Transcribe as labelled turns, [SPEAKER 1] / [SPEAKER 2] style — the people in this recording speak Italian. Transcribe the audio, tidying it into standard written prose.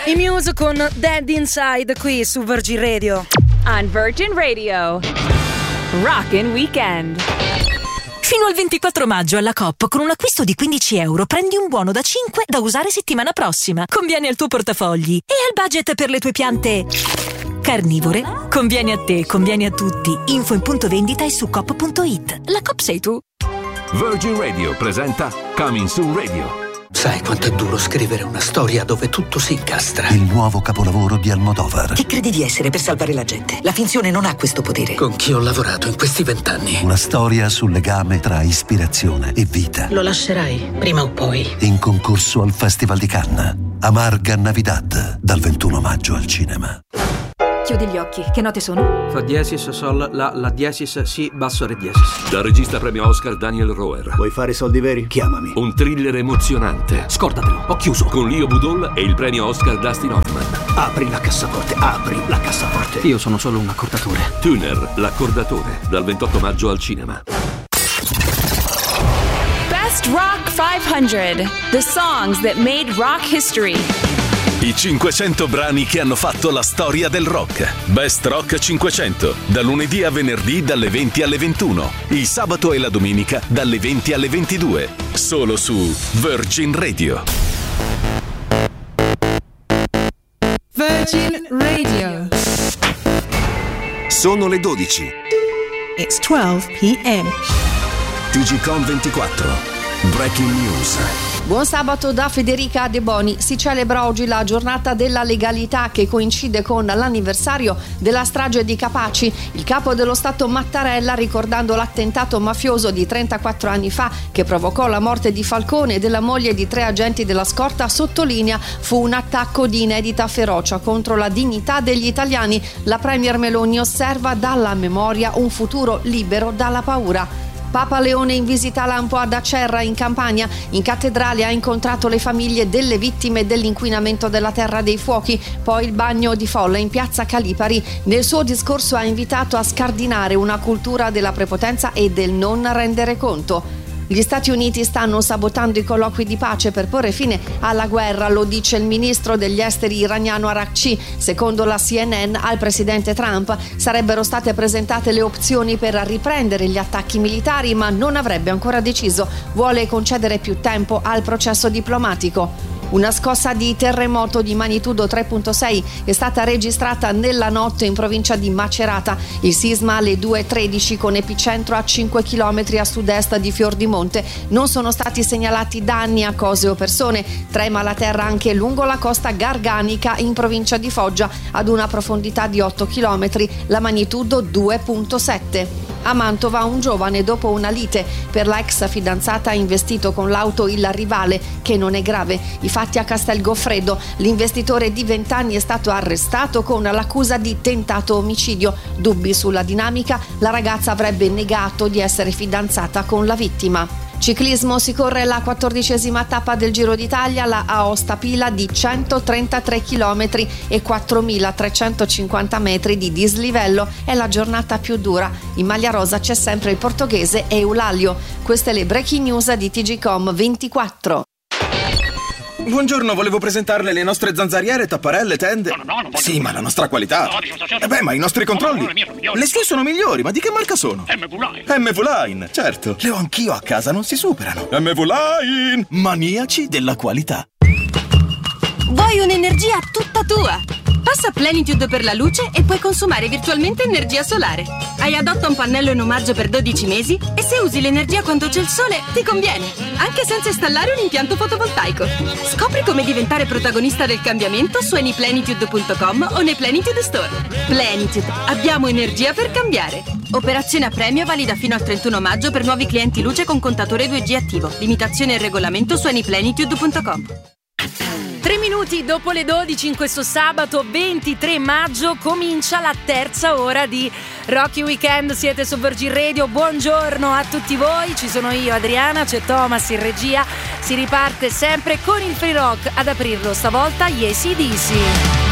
[SPEAKER 1] I Muse con Dead Inside qui su Virgin Radio.
[SPEAKER 2] On Virgin Radio, Rockin' Weekend.
[SPEAKER 3] Fino al 24 maggio alla Coop con un acquisto di €15 prendi un buono da 5 da usare settimana prossima. Conviene al tuo portafogli e al budget per le tue piante carnivore. Conviene a te, conviene a tutti. Info in punto vendita e su coop.it. La Coop sei tu.
[SPEAKER 4] Virgin Radio presenta Coming Soon Radio.
[SPEAKER 5] Sai quanto è duro scrivere una storia dove tutto si incastra?
[SPEAKER 6] Il nuovo capolavoro di Almodovar.
[SPEAKER 7] Chi credi di essere per salvare la gente? La finzione non ha questo potere.
[SPEAKER 5] Con chi ho lavorato in questi 20 anni.
[SPEAKER 6] Una storia sul legame tra ispirazione e vita.
[SPEAKER 7] Lo lascerai, prima o poi.
[SPEAKER 6] In concorso al Festival di Cannes. Amarga Navidad, dal 21 maggio al cinema.
[SPEAKER 8] Chiudi gli occhi, che note sono?
[SPEAKER 9] Fa diesis, sol, la diesis, si, basso, re diesis.
[SPEAKER 4] Dal regista premio Oscar Daniel Roher.
[SPEAKER 10] Vuoi fare soldi veri? Chiamami.
[SPEAKER 4] Un thriller emozionante.
[SPEAKER 9] Scordatelo, ho chiuso.
[SPEAKER 4] Con Leo Budol e il premio Oscar Dustin Hoffman.
[SPEAKER 10] Apri la cassaforte, apri la cassaforte.
[SPEAKER 9] Io sono solo un accordatore.
[SPEAKER 4] Tuner, l'accordatore, dal 28 maggio al cinema.
[SPEAKER 2] Best Rock 500. The songs that made rock history.
[SPEAKER 11] I 500 brani che hanno fatto la storia del rock. Best Rock 500, da lunedì a venerdì dalle 20 alle 21, il sabato e la domenica dalle 20 alle 22, solo su Virgin Radio.
[SPEAKER 12] Virgin Radio.
[SPEAKER 4] Sono le 12.
[SPEAKER 12] It's 12 p.m.
[SPEAKER 4] TGcom 24. Breaking News.
[SPEAKER 13] Buon sabato da Federica De Boni. Si celebra oggi la giornata della legalità che coincide con l'anniversario della strage di Capaci. Il capo dello Stato Mattarella, ricordando l'attentato mafioso di 34 anni fa che provocò la morte di Falcone e della moglie di 3 agenti della scorta, sottolinea: fu un attacco di inedita ferocia contro la dignità degli italiani. La premier Meloni osserva: dalla memoria un futuro libero dalla paura. Papa Leone in visita a Lampo ad Acerra in Campania. In cattedrale ha incontrato le famiglie delle vittime dell'inquinamento della Terra dei Fuochi, poi il bagno di folla in piazza Calipari. Nel suo discorso ha invitato a scardinare una cultura della prepotenza e del non rendere conto. Gli Stati Uniti stanno sabotando i colloqui di pace per porre fine alla guerra, lo dice il ministro degli esteri iraniano Araghchi. Secondo la CNN, al presidente Trump sarebbero state presentate le opzioni per riprendere gli attacchi militari, ma non avrebbe ancora deciso. Vuole concedere più tempo al processo diplomatico. Una scossa di terremoto di magnitudo 3.6 è stata registrata nella notte in provincia di Macerata. Il sisma alle 2:13 con epicentro a 5 km a sud-est di Fiordimonte. Non sono stati segnalati danni a cose o persone. Trema la terra anche lungo la costa garganica in provincia di Foggia ad una profondità di 8 km, la magnitudo 2.7. A Mantova un giovane, dopo una lite per la ex fidanzata, ha investito con l'auto il rivale, che non è grave. I fatti a Castel Goffredo. L'investitore di 20 anni è stato arrestato con l'accusa di tentato omicidio. Dubbi sulla dinamica, la ragazza avrebbe negato di essere fidanzata con la vittima. Ciclismo, si corre la 14ª tappa del Giro d'Italia, la Aosta Pila di 133 km e 4.350 metri di dislivello. È la giornata più dura. In maglia rosa c'è sempre il portoghese Eulalio. Queste le breaking news di TGcom 24.
[SPEAKER 14] Buongiorno, volevo presentarle le nostre zanzariere, tapparelle, tende.
[SPEAKER 15] No,
[SPEAKER 14] sì, ma la nostra qualità. Ma i nostri controlli. Le sue sono migliori, ma di che marca sono? MV-Line, certo. Le ho anch'io a casa, non si superano. MV-Line, maniaci della qualità.
[SPEAKER 16] Vuoi un'energia tutta tua? Passa Plenitude per la luce e puoi consumare virtualmente energia solare. Hai Adotta un pannello in omaggio per 12 mesi e se usi l'energia quando c'è il sole ti conviene, anche senza installare un impianto fotovoltaico. Scopri come diventare protagonista del cambiamento su anyplenitude.com o nei Plenitude Store. Plenitude, abbiamo energia per cambiare. Operazione a premio valida fino al 31 maggio per nuovi clienti luce con contatore 2G attivo. Limitazione e regolamento su anyplenitude.com.
[SPEAKER 1] 3 minuti dopo le 12 in questo sabato 23 maggio comincia la terza ora di Rocky Weekend. Siete su Virgin Radio, buongiorno a tutti voi, ci sono io Adriana, c'è Thomas in regia. Si riparte sempre con il free rock, ad aprirlo stavolta gli AC/DC.